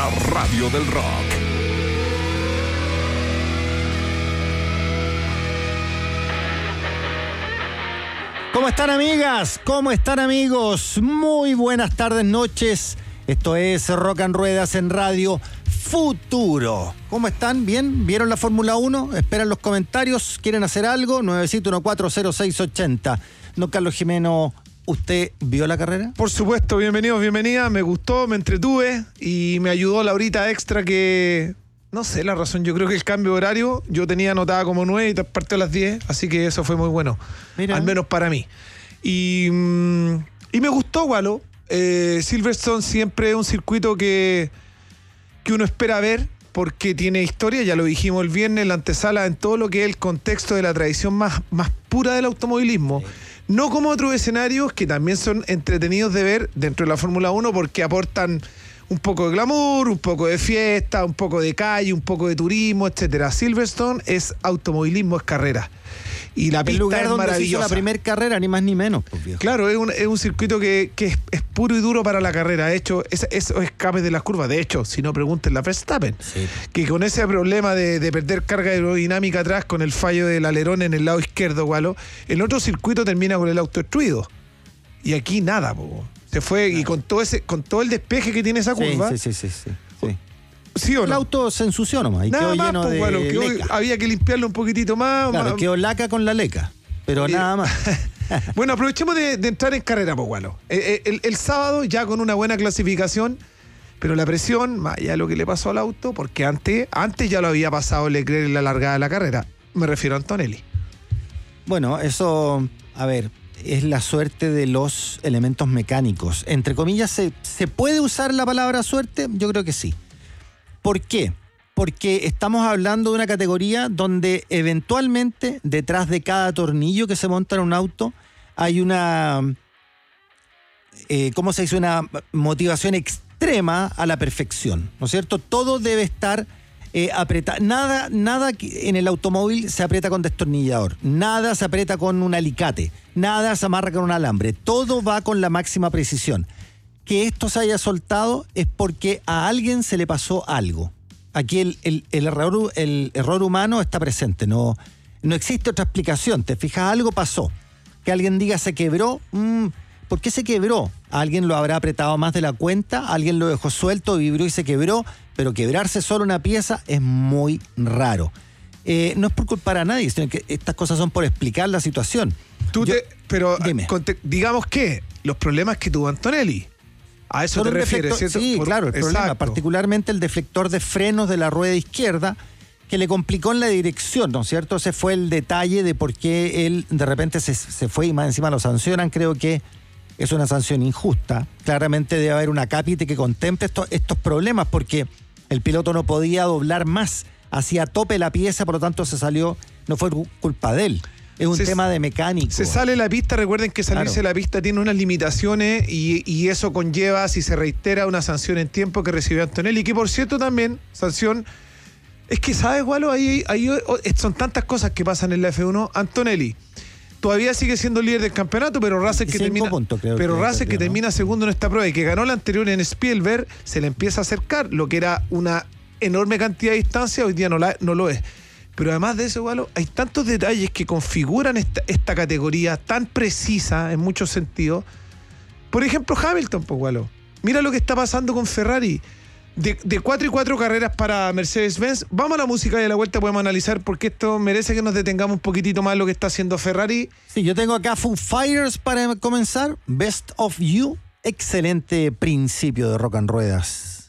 la radio del rock. ¿Cómo están, amigas? ¿Cómo están, amigos? Muy buenas tardes, noches. Esto es Rock and Ruedas en Radio Futuro. ¿Cómo están? ¿Bien? ¿Vieron la Fórmula 1? ¿Esperan los comentarios? ¿Quieren hacer algo? 971-40680. Don Carlos Jimeno, ¿usted vio la carrera? Por supuesto, bienvenidos, bienvenida. Me gustó, me entretuve y me ayudó la horita extra que... No sé la razón, yo creo que el cambio de horario yo tenía anotada como 9 y partió a las 10, así que eso fue muy bueno. Mira. Al menos para mí. Y me gustó, Walo. Silverstone siempre es un circuito que uno espera ver porque tiene historia, ya lo dijimos el viernes, la antesala en todo lo que es el contexto de la tradición más pura del automovilismo. Sí. No como otros escenarios que también son entretenidos de ver dentro de la Fórmula 1 porque aportan un poco de glamour, un poco de fiesta, un poco de calle, un poco de turismo, etcétera. Silverstone es automovilismo, es carrera. Y la pista lugar es donde maravillosa. se hizo la primera carrera, ni más ni menos. Pues, viejo. Claro, es un circuito que es puro y duro para la carrera. De hecho, esos escapes de las curvas. De hecho, si no, pregúntenle a Verstappen. Sí. Que con ese problema de perder carga aerodinámica atrás con el fallo del alerón en el lado izquierdo, Walo, el otro circuito termina con el auto destruido. Y aquí nada, po. Se fue y con todo el despeje que tiene esa curva. Sí. ¿Sí o no? El auto se ensució nomás y nada quedó más, lleno pues, de bueno, leca. Había que limpiarlo un poquitito más. Claro, quedó laca con la leca, pero nada más. Bueno, aprovechemos de entrar en carrera, pues, Walo. El sábado ya con una buena clasificación, pero la presión, más allá de lo que le pasó al auto, porque antes ya lo había pasado Leclerc en la largada de la carrera. Me refiero a Antonelli. Bueno, eso, a ver, es la suerte de los elementos mecánicos. Entre comillas, ¿se puede usar la palabra suerte? Yo creo que sí. ¿Por qué? Porque estamos hablando de una categoría donde eventualmente detrás de cada tornillo que se monta en un auto hay una, ¿cómo se dice? Una motivación extrema a la perfección, ¿no es cierto? Todo debe estar apretado. Nada en el automóvil se aprieta con destornillador, nada se aprieta con un alicate, nada se amarra con un alambre, todo va con la máxima precisión. Que esto se haya soltado es porque a alguien se le pasó algo. Aquí el error humano está presente, no existe otra explicación. ¿Te fijas? Algo pasó. Que alguien diga se quebró, ¿por qué se quebró? Alguien lo habrá apretado más de la cuenta, alguien lo dejó suelto, vibró y se quebró, pero quebrarse solo una pieza es muy raro. No es por culpar a nadie, sino que estas cosas son por explicar la situación. Digamos que los problemas que tuvo Antonelli, a eso te refieres, ¿cierto? Sí, claro, el problema, particularmente el deflector de frenos de la rueda izquierda, que le complicó en la dirección, ¿no es cierto? Ese fue el detalle de por qué él de repente se fue y más encima lo sancionan. Creo que es una sanción injusta. Claramente debe haber una cápite que contemple estos problemas, porque el piloto no podía doblar más, hacía tope la pieza, por lo tanto se salió, no fue culpa de él. Es un tema de mecánico. Se sale la pista, recuerden que salirse de la pista tiene unas limitaciones y eso conlleva, si se reitera, una sanción en tiempo que recibió Antonelli, que por cierto también, sanción, es que sabes, Walo, ahí son tantas cosas que pasan en la F1. Antonelli todavía sigue siendo líder del campeonato, pero Russell que termina segundo en esta prueba y que ganó la anterior en Spielberg, se le empieza a acercar, lo que era una enorme cantidad de distancia, hoy día no lo es. Pero además de eso, Walo, hay tantos detalles que configuran esta categoría tan precisa en muchos sentidos. Por ejemplo, Hamilton, pues, Walo. Mira lo que está pasando con Ferrari. De 4 y 4 carreras para Mercedes-Benz. Vamos a la música y a la vuelta podemos analizar porque esto merece que nos detengamos un poquitito más lo que está haciendo Ferrari. Sí, yo tengo acá Foo Fighters para comenzar. Best of You. Excelente principio de Rock and Ruedas.